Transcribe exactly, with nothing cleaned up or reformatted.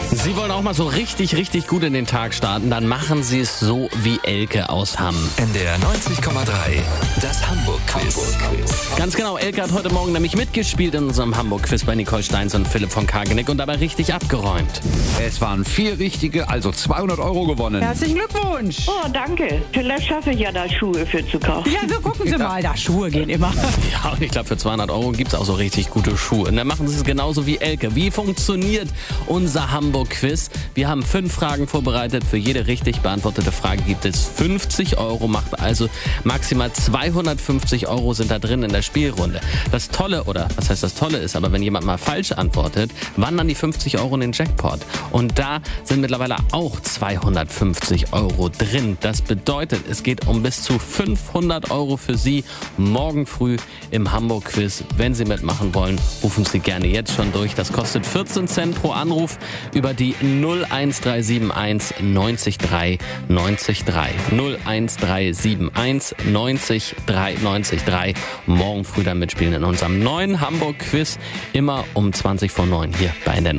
Sie wollen auch mal so richtig, richtig gut in den Tag starten, dann machen Sie es so wie Elke aus Hamm. N D R neunzig Komma drei, das Hamburg-Quiz. Ganz genau, Elke hat heute Morgen nämlich mitgespielt in unserem Hamburg-Quiz bei Nicole Steins und Philipp von Kageneck und dabei richtig abgeräumt. Es waren vier richtige, also zweihundert Euro gewonnen. Herzlichen Glückwunsch. Oh, danke. Vielleicht schaffe ich ja da Schuhe für zu kaufen. Ja, so gucken Sie mal, da Schuhe gehen immer. Ja, und ich glaube, für zweihundert Euro gibt es auch so richtig gute Schuhe. Und dann machen Sie es genauso wie Elke. Wie funktioniert unser Hamburg-Quiz? Wir haben fünf Fragen vorbereitet. Für jede richtig beantwortete Frage gibt es fünfzig Euro, macht also maximal zweihundertfünfzig Euro sind da drin in der Spielrunde. Das Tolle, oder was heißt das Tolle ist, aber wenn jemand mal falsch antwortet, wandern die fünfzig Euro in den Jackpot. Und da sind mittlerweile auch zweihundertfünfzig Euro drin. Das bedeutet, es geht um bis zu fünfhundert Euro für Sie morgen früh im Hamburg-Quiz. Wenn Sie mitmachen wollen, rufen Sie gerne jetzt schon durch. Das kostet vierzehn Cent pro Anruf über die null eins drei sieben eins neunzig drei neunzig drei. null eins drei sieben eins neunzig drei neunzig drei. Morgen früh dann mitspielen in unserem neuen Hamburg-Quiz. Immer um zwanzig vor neun hier bei N D R